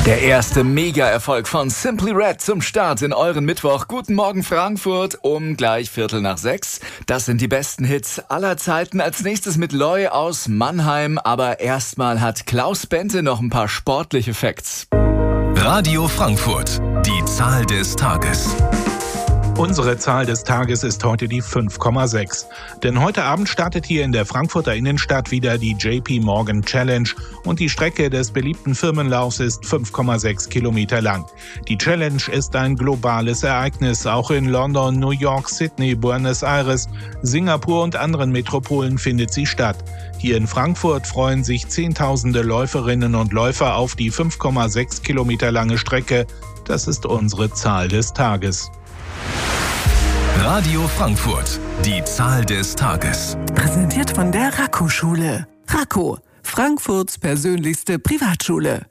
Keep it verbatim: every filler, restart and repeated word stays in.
Der erste Mega-Erfolg von Simply Red zum Start in euren Mittwoch. Guten Morgen Frankfurt um gleich Viertel nach sechs. Das sind die besten Hits aller Zeiten. Als nächstes mit Loy aus Mannheim. Aber erstmal hat Klaus Bente noch ein paar sportliche Facts. Radio Frankfurt, die Zahl des Tages. Unsere Zahl des Tages ist heute die fünf Komma sechs. Denn heute Abend startet hier in der Frankfurter Innenstadt wieder die J P Morgan Challenge und die Strecke des beliebten Firmenlaufs ist fünf Komma sechs Kilometer lang. Die Challenge ist ein globales Ereignis. Auch in London, New York, Sydney, Buenos Aires, Singapur und anderen Metropolen findet sie statt. Hier in Frankfurt freuen sich Zehntausende Läuferinnen und Läufer auf die fünf Komma sechs Kilometer lange Strecke. Das ist unsere Zahl des Tages. Radio Frankfurt, die Zahl des Tages. Präsentiert von der Raco-Schule. Raco, Frankfurts persönlichste Privatschule.